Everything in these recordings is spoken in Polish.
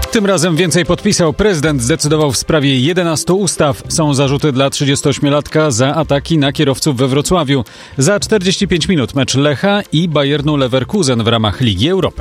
Tym razem więcej podpisał. Prezydent zdecydował w sprawie 11 ustaw. Są zarzuty dla 38-latka za ataki na kierowców we Wrocławiu. Za 45 minut mecz Lecha i Bayernu Leverkusen w ramach Ligi Europy.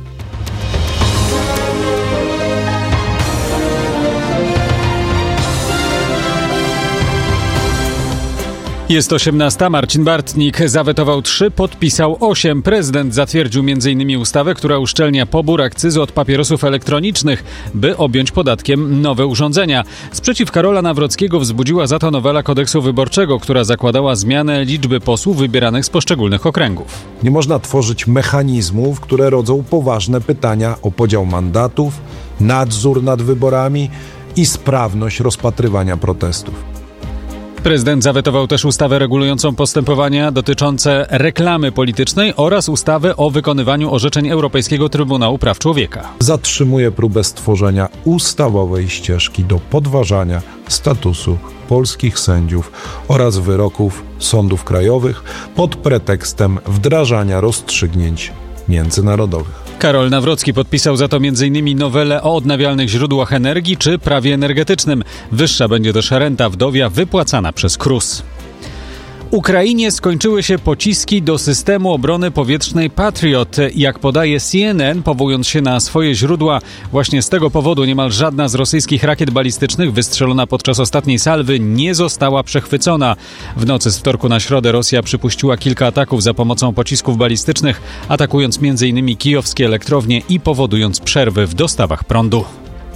Jest 18. Marcin Bartnik zawetował 3, podpisał 8. Prezydent zatwierdził m.in. ustawę, która uszczelnia pobór akcyzy od papierosów elektronicznych, by objąć podatkiem nowe urządzenia. Sprzeciw Karola Nawrockiego wzbudziła za to nowela kodeksu wyborczego, która zakładała zmianę liczby posłów wybieranych z poszczególnych okręgów. Nie można tworzyć mechanizmów, które rodzą poważne pytania o podział mandatów, nadzór nad wyborami i sprawność rozpatrywania protestów. Prezydent zawetował też ustawę regulującą postępowania dotyczące reklamy politycznej oraz ustawę o wykonywaniu orzeczeń Europejskiego Trybunału Praw Człowieka. Zatrzymuje próbę stworzenia ustawowej ścieżki do podważania statusu polskich sędziów oraz wyroków sądów krajowych pod pretekstem wdrażania rozstrzygnięć międzynarodowych. Karol Nawrocki podpisał za to m.in. nowelę o odnawialnych źródłach energii czy prawie energetycznym. Wyższa będzie też renta wdowia wypłacana przez KRUS. Ukrainie skończyły się pociski do systemu obrony powietrznej Patriot. Jak podaje CNN, powołując się na swoje źródła, właśnie z tego powodu niemal żadna z rosyjskich rakiet balistycznych wystrzelona podczas ostatniej salwy nie została przechwycona. W nocy z wtorku na środę Rosja przypuściła kilka ataków za pomocą pocisków balistycznych, atakując m.in. kijowskie elektrownie i powodując przerwy w dostawach prądu.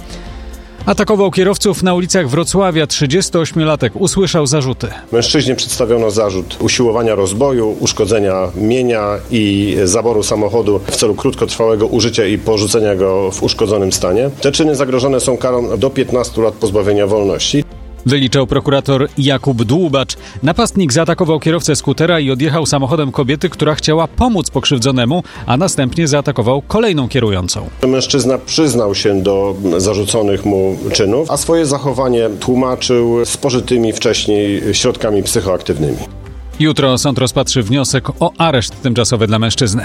Atakował kierowców na ulicach Wrocławia. 38-latek usłyszał zarzuty. Mężczyźnie przedstawiono zarzut usiłowania rozboju, uszkodzenia mienia i zaboru samochodu w celu krótkotrwałego użycia i porzucenia go w uszkodzonym stanie. Te czyny zagrożone są karą do 15 lat pozbawienia wolności. Wyliczał prokurator Jakub Dłubacz. Napastnik zaatakował kierowcę skutera i odjechał samochodem kobiety, która chciała pomóc pokrzywdzonemu, a następnie zaatakował kolejną kierującą. Mężczyzna przyznał się do zarzuconych mu czynów, a swoje zachowanie tłumaczył spożytymi wcześniej środkami psychoaktywnymi. Jutro sąd rozpatrzy wniosek o areszt tymczasowy dla mężczyzny.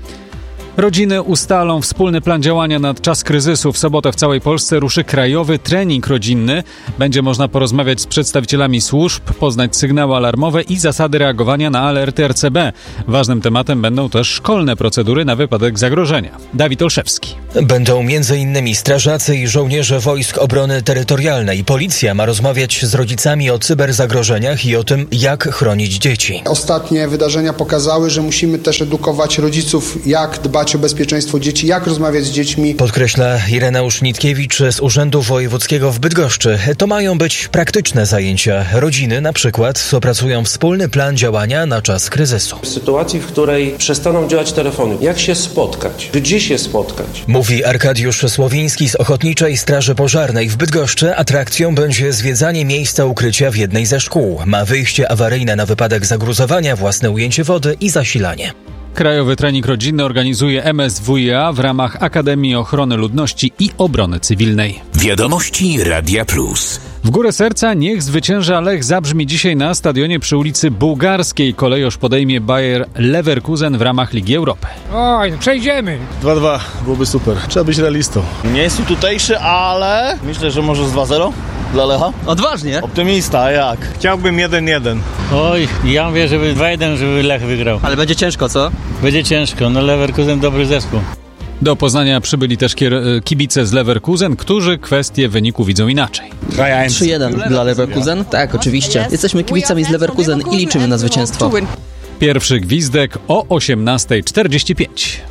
Rodziny ustalą wspólny plan działania na czas kryzysu. W sobotę w całej Polsce ruszy krajowy trening rodzinny. Będzie można porozmawiać z przedstawicielami służb, poznać sygnały alarmowe i zasady reagowania na alerty RCB. Ważnym tematem będą też szkolne procedury na wypadek zagrożenia. Dawid Olszewski. Będą m.in. strażacy i żołnierze Wojsk Obrony Terytorialnej. Policja ma rozmawiać z rodzicami o cyberzagrożeniach i o tym, jak chronić dzieci. Ostatnie wydarzenia pokazały, że musimy też edukować rodziców, jak dbać o bezpieczeństwo dzieci, jak rozmawiać z dziećmi. Podkreśla Ireneusz Nitkiewicz z Urzędu Wojewódzkiego w Bydgoszczy. To mają być praktyczne zajęcia. Rodziny na przykład opracują wspólny plan działania na czas kryzysu. W sytuacji, w której przestaną działać telefony, jak się spotkać? Gdzie się spotkać? Mówi Arkadiusz Słowiński z Ochotniczej Straży Pożarnej w Bydgoszczy. Atrakcją będzie zwiedzanie miejsca ukrycia w jednej ze szkół. Ma wyjście awaryjne na wypadek zagruzowania, własne ujęcie wody i zasilanie. Krajowy trening rodzinny organizuje MSWiA w ramach Akademii Ochrony Ludności i Obrony Cywilnej. Wiadomości Radia Plus. W górę serca niech zwycięża Lech zabrzmi dzisiaj na stadionie przy ulicy Bułgarskiej. Kolejorz podejmie Bayer Leverkusen w ramach Ligi Europy. Oj, przejdziemy. 2-2, byłoby super. Trzeba być realistą. Nie jest tu tutejszy, ale myślę, że może z 2-0 dla Lecha. Odważnie. Optymista, a jak? Chciałbym 1-1. Oj, ja mówię, żeby 2-1, żeby Lech wygrał. Ale będzie ciężko, co? Będzie ciężko, no Leverkusen dobry zespół. Do Poznania przybyli też kibice z Leverkusen, którzy kwestię wyniku widzą inaczej. 3-1 dla Leverkusen? Tak, oczywiście. Jesteśmy kibicami z Leverkusen i liczymy na zwycięstwo. Pierwszy gwizdek o 18:45.